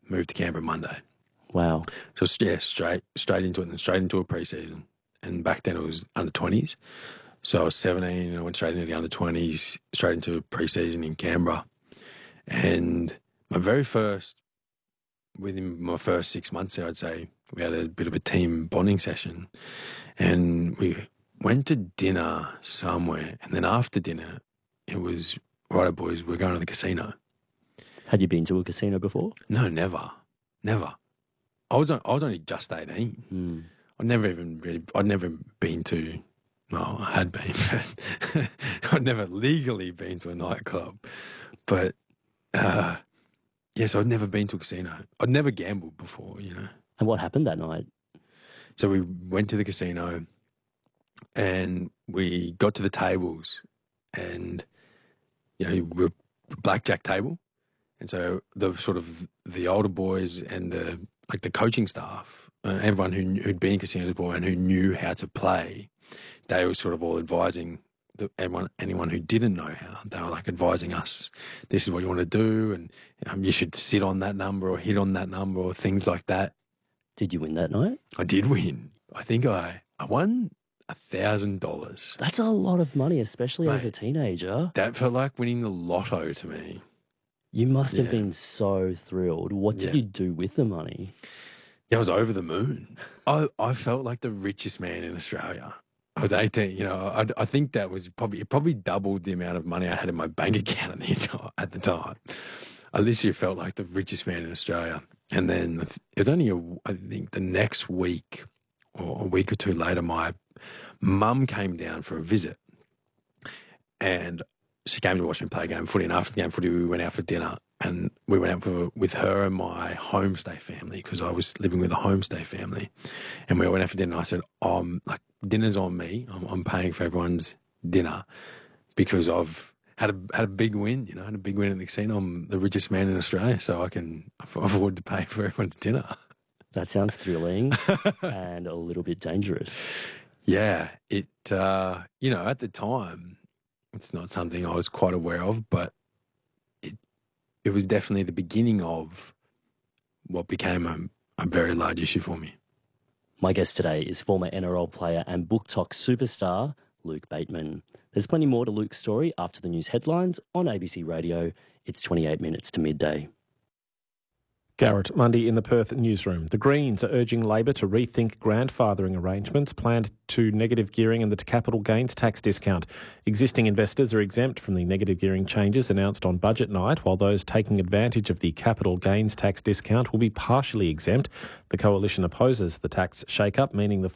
moved to Canberra Monday. Wow. So yeah, straight into it, and then straight into a pre-season. And back then it was under 20s. So I was 17 and I went straight into the under 20s, straight into pre-season in Canberra. And within my first 6 months there, I'd say, we had a bit of a team bonding session. And we went to dinner somewhere. And then after dinner, it was, righto boys, we're going to the casino. Had you been to a casino before? No, never. I was only just 18. I'd never been to, well, I had been, but I'd never legally been to a nightclub. But, so I'd never been to a casino. I'd never gambled before, you know. And what happened that night? So we went to the casino and we got to the tables and, you know, we're blackjack table. And so the older boys and the coaching staff, everyone who'd been in casinos before and who knew how to play, they were sort of all advising anyone who didn't know how. They were like advising us, this is what you want to do, and you should sit on that number or hit on that number or things like that. Did you win that night? I did win. I think I won $1,000. That's a lot of money, especially as a teenager. That felt like winning the lotto to me. You must have been so thrilled. What did you do with the money? I was over the moon. I felt like the richest man in Australia. I was 18, you know, I think that was probably doubled the amount of money I had in my bank account at the time. I literally felt like the richest man in Australia. And then it was only, I think the next week or a week or two later, my mum came down for a visit. And she came to watch me play a game of footy. And after the game of footy, we went out for dinner. And we went out with her and my homestay family, because I was living with a homestay family. And we went out for dinner. And I said, dinner's on me. I'm paying for everyone's dinner because I've had a big win. You know, had a big win at the casino. I'm the richest man in Australia, so I can afford to pay for everyone's dinner. That sounds thrilling and a little bit dangerous. Yeah, at the time, it's not something I was quite aware of, but it was definitely the beginning of what became a very large issue for me. My guest today is former NRL player and BookTok superstar, Luke Bateman. There's plenty more to Luke's story after the news headlines on ABC Radio. It's 28 minutes to midday. Garrett Mundy in the Perth newsroom. The Greens are urging Labor to rethink grandfathering arrangements planned to negative gearing and the capital gains tax discount. Existing investors are exempt from the negative gearing changes announced on budget night, while those taking advantage of the capital gains tax discount will be partially exempt. The coalition opposes the tax shake-up, meaning the